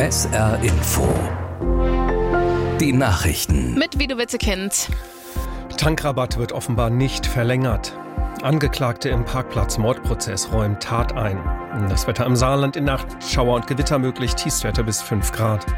SR Info. Die Nachrichten. Mit Wido Witzekind. Tankrabatt wird offenbar nicht verlängert. Angeklagte im Parkplatz-Mordprozess räumen Tat ein. Das Wetter im Saarland in Nacht, Schauer und Gewitter möglich, Tiefstwerte bis 5 Grad.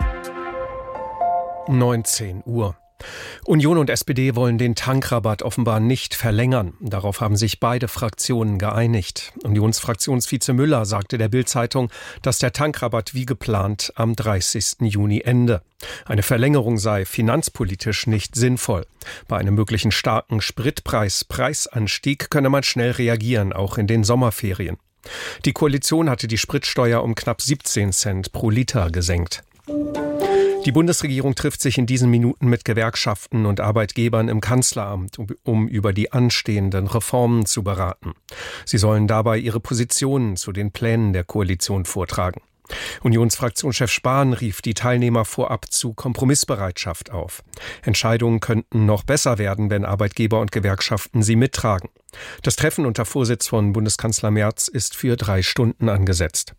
19 Uhr. Union und SPD wollen den Tankrabatt offenbar nicht verlängern. Darauf haben sich beide Fraktionen geeinigt. Unionsfraktionsvize Müller sagte der Bild-Zeitung, dass der Tankrabatt wie geplant am 30. Juni ende. Eine Verlängerung sei finanzpolitisch nicht sinnvoll. Bei einem möglichen starken Spritpreisanstieg könne man schnell reagieren, auch in den Sommerferien. Die Koalition hatte die Spritsteuer um knapp 17 Cent pro Liter gesenkt. Die Bundesregierung trifft sich in diesen Minuten mit Gewerkschaften und Arbeitgebern im Kanzleramt, um über die anstehenden Reformen zu beraten. Sie sollen dabei ihre Positionen zu den Plänen der Koalition vortragen. Unionsfraktionschef Spahn rief die Teilnehmer vorab zu Kompromissbereitschaft auf. Entscheidungen könnten noch besser werden, wenn Arbeitgeber und Gewerkschaften sie mittragen. Das Treffen unter Vorsitz von Bundeskanzler Merz ist für 3 Stunden angesetzt.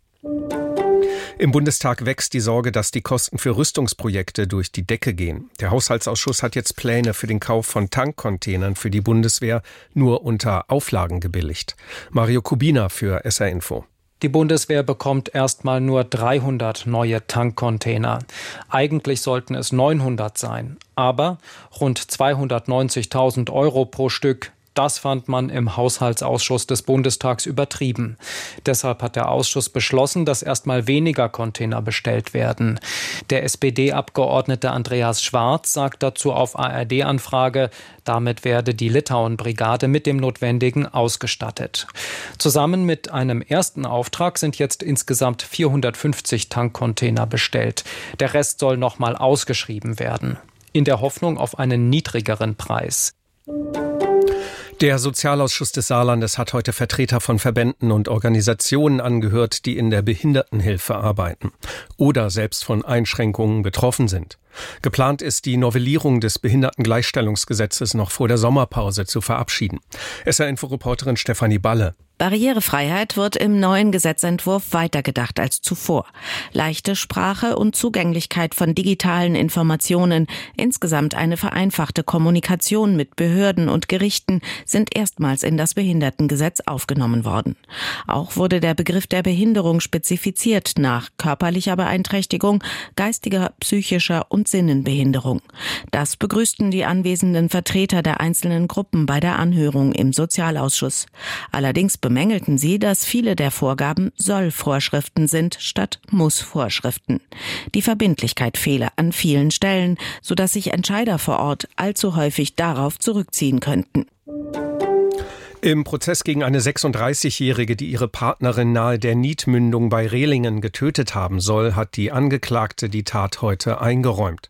Im Bundestag wächst die Sorge, dass die Kosten für Rüstungsprojekte durch die Decke gehen. Der Haushaltsausschuss hat jetzt Pläne für den Kauf von Tankcontainern für die Bundeswehr nur unter Auflagen gebilligt. Mario Kubina für SR Info. Die Bundeswehr bekommt erstmal nur 300 neue Tankcontainer. Eigentlich sollten es 900 sein. Aber rund 290.000 € pro Stück. Das fand man im Haushaltsausschuss des Bundestags übertrieben. Deshalb hat der Ausschuss beschlossen, dass erstmal weniger Container bestellt werden. Der SPD-Abgeordnete Andreas Schwarz sagt dazu auf ARD-Anfrage, damit werde die Litauen-Brigade mit dem Notwendigen ausgestattet. Zusammen mit einem ersten Auftrag sind jetzt insgesamt 450 Tankcontainer bestellt. Der Rest soll nochmal ausgeschrieben werden. In der Hoffnung auf einen niedrigeren Preis. Der Sozialausschuss des Saarlandes hat heute Vertreter von Verbänden und Organisationen angehört, die in der Behindertenhilfe arbeiten oder selbst von Einschränkungen betroffen sind. Geplant ist, die Novellierung des Behindertengleichstellungsgesetzes noch vor der Sommerpause zu verabschieden. SR-Info-Reporterin Stefanie Balle. Barrierefreiheit wird im neuen Gesetzentwurf weitergedacht als zuvor. Leichte Sprache und Zugänglichkeit von digitalen Informationen, insgesamt eine vereinfachte Kommunikation mit Behörden und Gerichten sind erstmals in das Behindertengesetz aufgenommen worden. Auch wurde der Begriff der Behinderung spezifiziert nach körperlicher Beeinträchtigung, geistiger, psychischer und Sinnenbehinderung. Das begrüßten die anwesenden Vertreter der einzelnen Gruppen bei der Anhörung im Sozialausschuss. Allerdings bemängelten sie, dass viele der Vorgaben Soll-Vorschriften sind statt Muss-Vorschriften. Die Verbindlichkeit fehle an vielen Stellen, sodass sich Entscheider vor Ort allzu häufig darauf zurückziehen könnten. Im Prozess gegen eine 36-Jährige, die ihre Partnerin nahe der Niedmündung bei Rehlingen getötet haben soll, hat die Angeklagte die Tat heute eingeräumt.